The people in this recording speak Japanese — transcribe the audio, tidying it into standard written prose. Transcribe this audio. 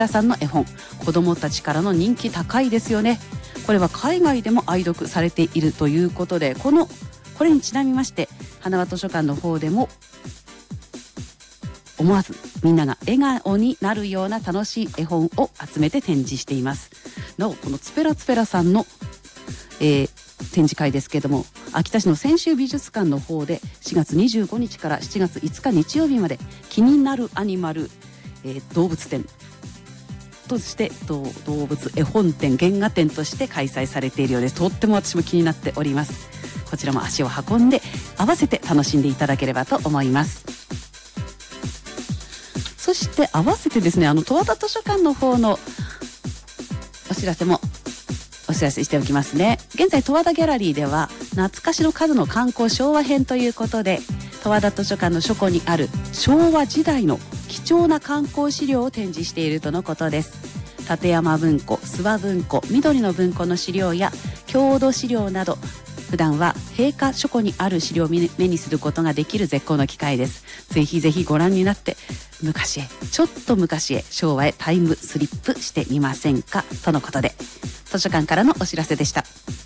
さんの絵本、子どもたちからの人気高いですよね。これは海外でも愛読されているということで、これにちなみまして花輪図書館の方でも思わずみんなが笑顔になるような楽しい絵本を集めて展示しています。なおこのツペラツペラさんの、展示会ですけれども、秋田市の泉州美術館の方で4月25日から7月5日日曜日まで気になるアニマル、動物展として動物絵本展原画展として開催されているようです。とっても私も気になっております。こちらも足を運んで合わせて楽しんでいただければと思います。そして合わせてですね、十和田図書館の方のお知らせしておきますね。現在十和田ギャラリーでは懐かしの数の観光昭和編ということで、十和田図書館の書庫にある昭和時代の貴重な観光資料を展示しているとのことです。立山文庫、諏訪文庫、緑の文庫の資料や郷土資料など、普段は閉館書庫にある資料を目にすることができる絶好の機会です。ぜひぜひご覧になってちょっと昔へ、昭和へタイムスリップしてみませんかとのことで、図書館からのお知らせでした。